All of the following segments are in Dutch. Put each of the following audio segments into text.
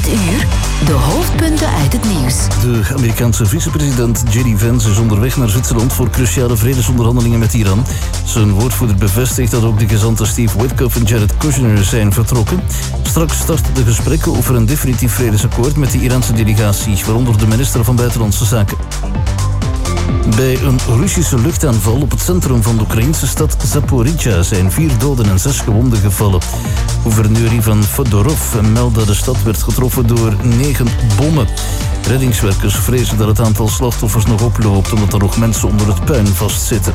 Het uur, de hoofdpunten uit het nieuws. De Amerikaanse vicepresident J.D. Vance is onderweg naar Zwitserland voor cruciale vredesonderhandelingen met Iran. Zijn woordvoerder bevestigt dat ook de gezanten Steve Witkoff en Jared Kushner zijn vertrokken. Straks starten de gesprekken over een definitief vredesakkoord met de Iraanse delegatie, waaronder de minister van Buitenlandse Zaken. Bij een Russische luchtaanval op het centrum van de Oekraïnse stad Zaporizhzhia zijn 4 doden en 6 gewonden gevallen. Gouverneur Ivan Fedorov meldt dat de stad werd getroffen door 9 bommen. Reddingswerkers vrezen dat het aantal slachtoffers nog oploopt omdat er nog mensen onder het puin vastzitten.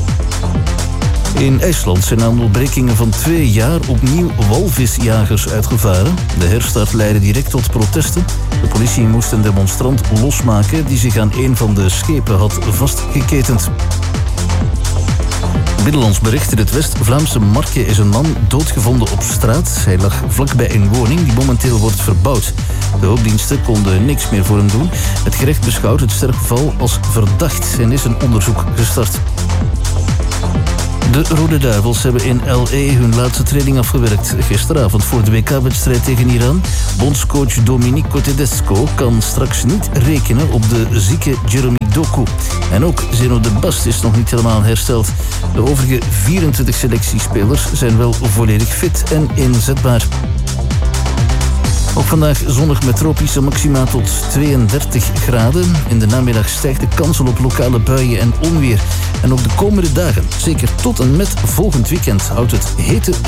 In IJsland zijn na onderbrekingen van 2 jaar opnieuw walvisjagers uitgevaren. De herstart leidde direct tot protesten. De politie moest een demonstrant losmaken die zich aan een van de schepen had vastgeketend. Binnenlands bericht: in het West-Vlaamse Marke is een man doodgevonden op straat. Hij lag vlakbij een woning die momenteel wordt verbouwd. De hulpdiensten konden niks meer voor hem doen. Het gerecht beschouwt het sterfgeval als verdacht en is een onderzoek gestart. De Rode Duivels hebben in L.A. hun laatste training afgewerkt. Gisteravond voor de WK-wedstrijd tegen Iran. Bondscoach Domenico Tedesco kan straks niet rekenen op de zieke Jeremy Doku. En ook Zeno de Bast is nog niet helemaal hersteld. De overige 24 selectiespelers zijn wel volledig fit en inzetbaar. Ook vandaag zonnig met tropische maxima tot 32 graden. In de namiddag stijgt de kans op lokale buien en onweer. En ook de komende dagen, zeker tot en met volgend weekend, houdt het hete